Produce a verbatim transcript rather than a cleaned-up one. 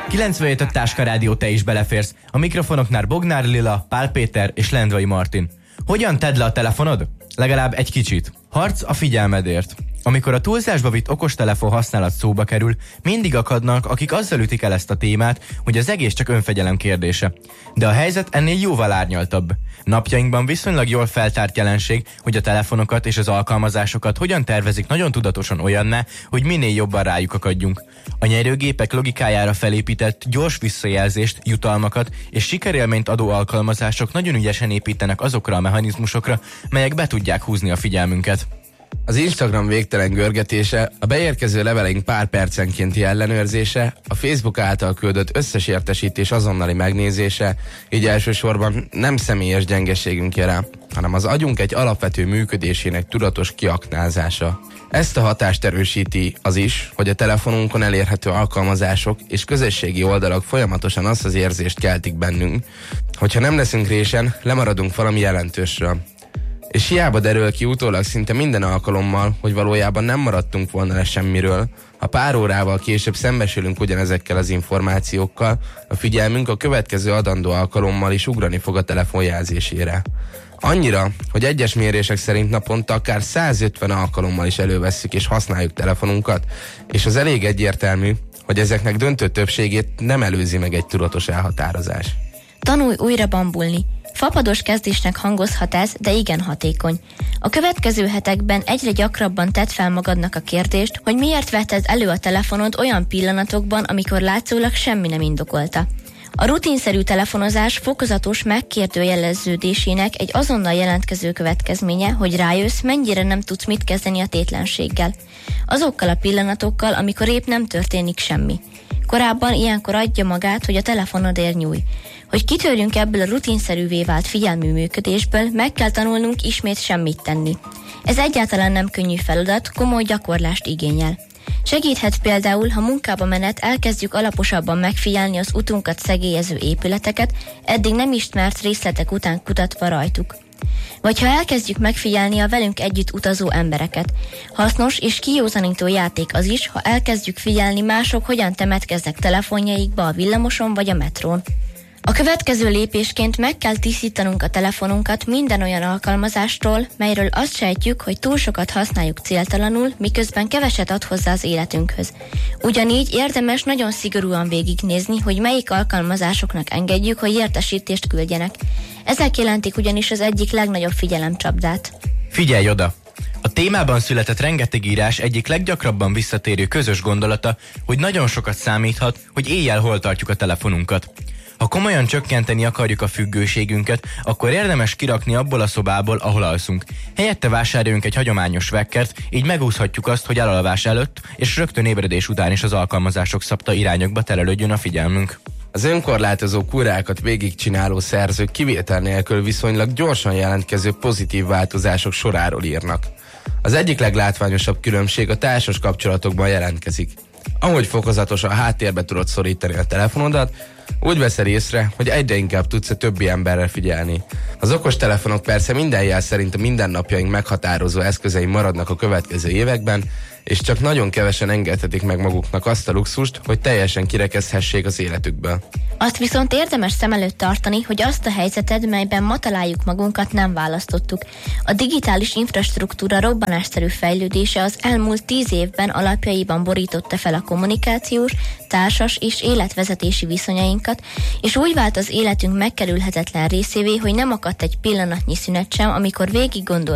kilencvenhét öt Táska Rádió, te is beleférsz. A mikrofonoknál Bognár Lila, Pál Péter és Lendvai Martin. Hogyan tedd le a telefonod? Legalább egy kicsit. Harc a figyelmedért. Amikor a túlzásba vitt okostelefon használat szóba kerül, mindig akadnak, akik azzal ütik el ezt a témát, hogy az egész csak önfegyelem kérdése. De a helyzet ennél jóval árnyaltabb. Napjainkban viszonylag jól feltárt jelenség, hogy a telefonokat és az alkalmazásokat hogyan tervezik nagyon tudatosan olyanná, hogy minél jobban rájuk akadjunk. A nyerőgépek logikájára felépített gyors visszajelzést, jutalmakat és sikerélményt adó alkalmazások nagyon ügyesen építenek azokra a mechanizmusokra, melyek be tudják húzni a figyelmünket. Az Instagram végtelen görgetése, a beérkező leveleink pár percenkénti ellenőrzése, a Facebook által küldött összes értesítés azonnali megnézése, így elsősorban nem személyes gyengeségünk jele, hanem az agyunk egy alapvető működésének tudatos kiaknázása. Ezt a hatást erősíti az is, hogy a telefonunkon elérhető alkalmazások és közösségi oldalak folyamatosan azt az érzést keltik bennünk, hogyha nem leszünk résen, lemaradunk valami jelentősről. És hiába derül ki utólag szinte minden alkalommal, hogy valójában nem maradtunk volna le semmiről, ha pár órával később szembesülünk ugyanezekkel az információkkal, a figyelmünk a következő adandó alkalommal is ugrani fog a telefonjelzésére. Annyira, hogy egyes mérések szerint naponta akár százötven alkalommal is elővesszük és használjuk telefonunkat, és az elég egyértelmű, hogy ezeknek döntő többségét nem előzi meg egy tudatos elhatározás. Tanulj újra bambulni. Fapados kezdésnek hangozhat ez, de igen hatékony. A következő hetekben egyre gyakrabban tedd fel magadnak a kérdést, hogy miért vetted elő a telefonod olyan pillanatokban, amikor látszólag semmi nem indokolta. A rutinszerű telefonozás fokozatos megkérdőjeleződésének egy azonnal jelentkező következménye, hogy rájössz, mennyire nem tudsz mit kezdeni a tétlenséggel. Azokkal a pillanatokkal, amikor épp nem történik semmi. Korábban ilyenkor adja magát, hogy a telefonodért nyúj. Hogy kitörjünk ebből a rutinszerűvé vált figyelmű működésből, meg kell tanulnunk ismét semmit tenni. Ez egyáltalán nem könnyű feladat, komoly gyakorlást igényel. Segíthet például, ha munkába menet elkezdjük alaposabban megfigyelni az utunkat szegélyező épületeket, eddig nem ismert részletek után kutatva rajtuk. Vagy ha elkezdjük megfigyelni a velünk együtt utazó embereket. Hasznos és kijózanító játék az is, ha elkezdjük figyelni mások hogyan temetkeznek telefonjaikba a villamoson vagy a metrón. A következő lépésként meg kell tisztítanunk a telefonunkat minden olyan alkalmazástól, melyről azt sejtjük, hogy túl sokat használjuk céltalanul, miközben keveset ad hozzá az életünkhöz. Ugyanígy érdemes nagyon szigorúan végignézni, hogy melyik alkalmazásoknak engedjük, hogy értesítést küldjenek. Ezek jelentik ugyanis az egyik legnagyobb figyelemcsapdát. Figyelj oda! A témában született rengeteg írás egyik leggyakrabban visszatérő közös gondolata, hogy nagyon sokat számíthat, hogy éjjel hol tartjuk a telefonunkat. Ha komolyan csökkenteni akarjuk a függőségünket, akkor érdemes kirakni abból a szobából, ahol alszunk. Helyette vásároljunk egy hagyományos vekkert, így megúszhatjuk azt, hogy elalvás előtt és rögtön ébredés után is az alkalmazások szabta irányokba terelődjön a figyelmünk. Az önkorlátozó kurákat végigcsináló szerzők kivétel nélkül viszonylag gyorsan jelentkező pozitív változások soráról írnak. Az egyik leglátványosabb különbség a társas kapcsolatokban jelentkezik. Ahogy fokozatosan háttérbe tudod szorítani a telefonodat, úgy veszed észre, hogy egyre inkább tudsz a többi emberre figyelni. Az okostelefonok persze minden jel szerint a mindennapjaink meghatározó eszközei maradnak a következő években, és csak nagyon kevesen engedhetik meg maguknak azt a luxust, hogy teljesen kirekezhessék az életükből. Azt viszont érdemes szem előtt tartani, hogy azt a helyzeted, melyben ma találjuk magunkat, nem választottuk. A digitális infrastruktúra robbanásszerű fejlődése az elmúlt tíz évben alapjaiban borította fel a kommunikációs, társas és életvezetési viszonyainkat, és úgy vált az életünk megkerülhetetlen részévé, hogy nem akadt egy pillanatnyi szünet sem, amikor végig gondoltuk